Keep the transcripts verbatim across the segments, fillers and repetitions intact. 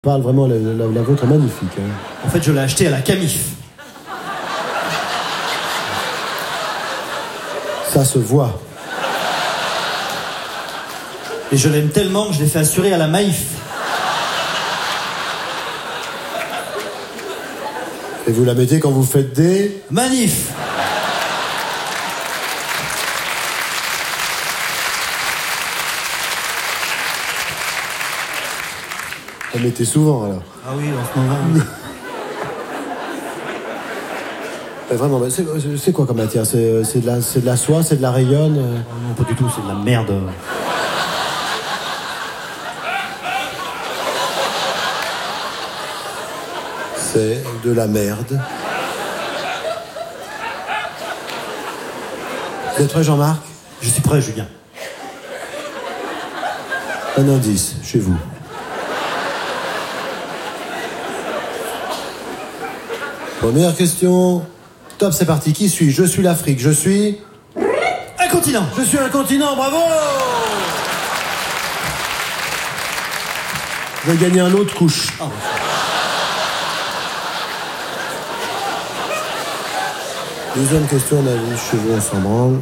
Parle vraiment, la, la, la vôtre est magnifique. Hein. En fait, je l'ai acheté à la Camif. Ça se voit. Et je l'aime tellement que je l'ai fait assurer à la Maïf. Et vous la mettez quand vous faites des... Manif. Vous la mettez souvent, alors. Ah oui, en ce moment... Mais vraiment, c'est, c'est quoi comme matière? C'est, c'est, de la, c'est de la soie, c'est de la rayonne? Oh non, pas du tout, c'est de la merde. C'est de la merde. Vous êtes prêt, Jean-Marc? Je suis prêt, Julien. Un indice, chez vous. Première question. Top, c'est parti. Qui suis-je? Je suis l'Afrique. Je suis... Un continent. Je suis un continent, bravo! Vous avez gagné un lot de couches. Oh. Deuxième question, on a vu cheveux, on s'en branle.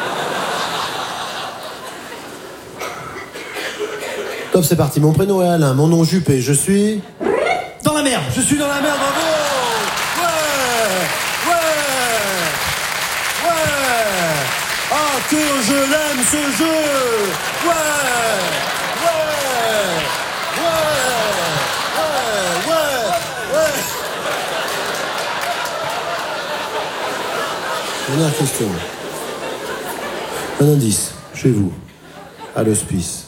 Top, c'est parti. Mon prénom est Alain, mon nom Juppé. Je suis... Dans la merde. Je suis dans la merde, bravo! Ouais! Ouais! Ouais! Ah, que je l'aime, ce jeu! Ouais! Ouais! Ouais! Ouais! Ouais! Ouais! Dernière question. Un indice, chez vous, à l'hospice.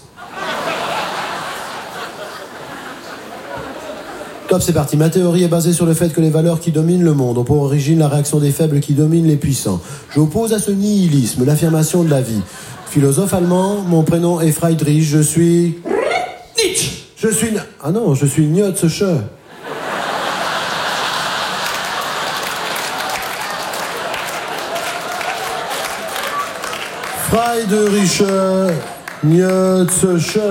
Top, c'est parti. Ma théorie est basée sur le fait que les valeurs qui dominent le monde ont pour origine la réaction des faibles qui dominent les puissants. J'oppose à ce nihilisme l'affirmation de la vie. Philosophe allemand, mon prénom est Friedrich, je suis... Nietzsche. Je suis... Ah non, je suis Nietzsche. Friedrich Nietzsche.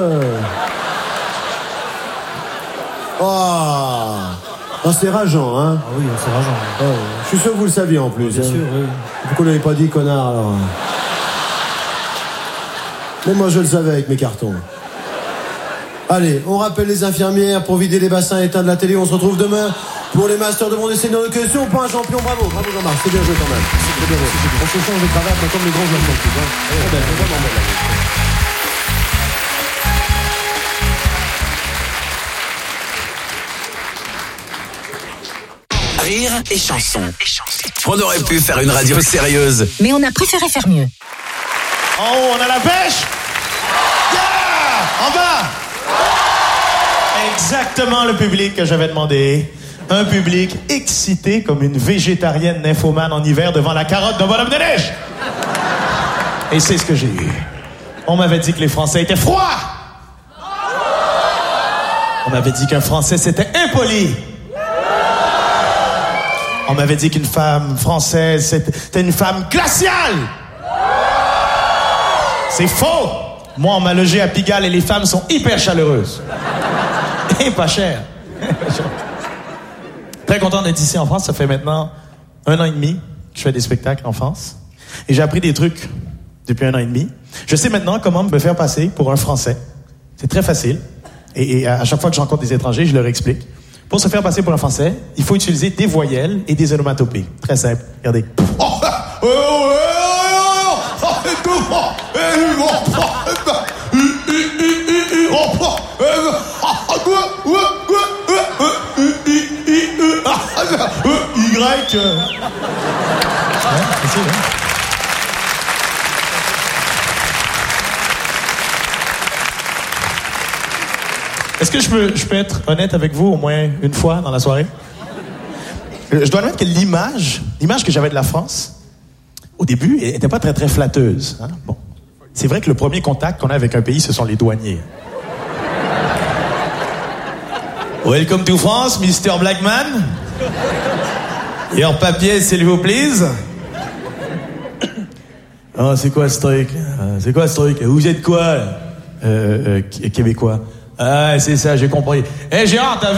Oh, oh, c'est rageant, hein? Ah oui, c'est rageant. Oh, je suis sûr que vous le saviez en plus. Bien hein. sûr, oui. Pourquoi vous l'avez pas dit, connard, alors? Mais moi, je le savais avec mes cartons. Allez, on rappelle les infirmières pour vider les bassins et éteindre la télé. On se retrouve demain pour les masters de mon essai dans le question. Pas un champion, bravo. Bravo, Jean-Marc. C'est bien joué quand même. C'est bien joué. On se change de cravate, mais comme les grands joueurs sportifs. Hein. Très belle, vraiment belle. Rire et chanson. On aurait pu faire une radio sérieuse. Mais on a préféré faire mieux. En haut, on a la pêche. Yeah! En bas. Exactement le public que j'avais demandé. Un public excité comme une végétarienne nymphomane en hiver devant la carotte d'un bonhomme de neige. Et c'est ce que j'ai eu. On m'avait dit que les Français étaient froids. On m'avait dit qu'un Français c'était impoli. On m'avait dit qu'une femme française, c'était une femme glaciale. C'est faux. Moi, on m'a logé à Pigalle et les femmes sont hyper chaleureuses. Et pas chères. Très content d'être ici en France. Ça fait maintenant un an et demi que je fais des spectacles en France. Et j'ai appris des trucs depuis un an et demi. Je sais maintenant comment me faire passer pour un Français. C'est très facile. Et, et à chaque fois que je rencontre des étrangers, je leur explique. Pour se faire passer pour un Français, il faut utiliser des voyelles et des onomatopées. Très simple. Regardez. Y. Ouais, c'est ça. Est-ce que je peux, je peux être honnête avec vous au moins une fois dans la soirée? Je dois admettre que l'image, l'image que j'avais de la France, au début, n'était pas très, très flatteuse. Hein? Bon. C'est vrai que le premier contact qu'on a avec un pays, ce sont les douaniers. Welcome to France, mister Blackman. Your papier, s'il vous plaît. Ah, c'est quoi ce truc? C'est quoi ce truc? Vous êtes quoi, là? Euh, euh, québécois. Ah, c'est ça, j'ai compris. Eh, Gérard, t'as